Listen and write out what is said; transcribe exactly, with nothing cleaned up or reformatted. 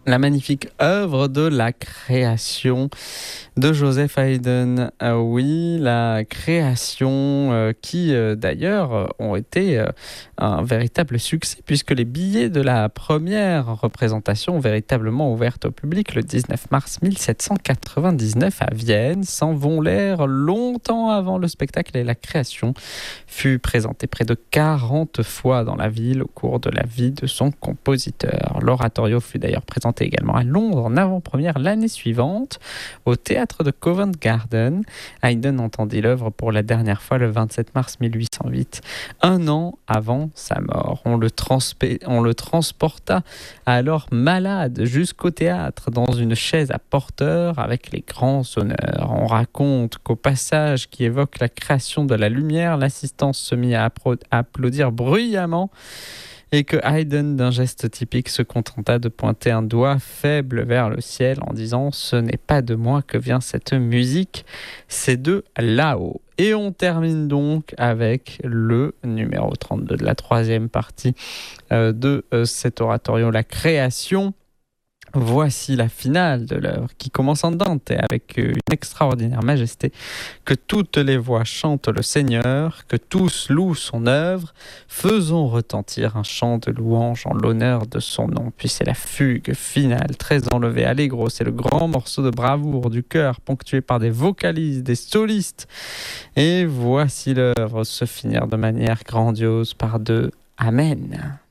La magnifique œuvre de la création de Joseph Haydn. Euh, oui, la création euh, qui euh, d'ailleurs euh, ont été euh, un véritable succès puisque les billets de la première représentation ont véritablement ouverte au public le dix-neuf mars mille sept cent quatre-vingt-dix-neuf à Vienne s'envolèrent longtemps avant le spectacle et la création fut présentée près de quarante fois dans la ville au cours de la vie de son compositeur. L'oratorio fut d'ailleurs présenté également à Londres en avant-première l'année suivante au théâtre de Covent Garden. Haydn entendit l'œuvre pour la dernière fois le vingt-sept mars mille huit cent huit, un an avant sa mort. On le, transpe- on le transporta alors malade jusqu'au théâtre dans une chaise à porteur avec les grands honneurs. On raconte qu'au passage qui évoque la création de la lumière, l'assistance se mit à, appro- à applaudir bruyamment et que Haydn, d'un geste typique, se contenta de pointer un doigt faible vers le ciel en disant « Ce n'est pas de moi que vient cette musique, c'est de là-haut ». Et on termine donc avec le numéro trente-deux de la troisième partie euh, de euh, cet oratorio, la création. Voici la finale de l'œuvre qui commence en Dante avec une extraordinaire majesté. Que toutes les voix chantent le Seigneur, que tous louent son œuvre. Faisons retentir un chant de louange en l'honneur de son nom. Puis c'est la fugue finale, très enlevée, allegro. C'est le grand morceau de bravoure du chœur ponctué par des vocalistes, des solistes. Et voici l'œuvre se finir de manière grandiose par deux Amen.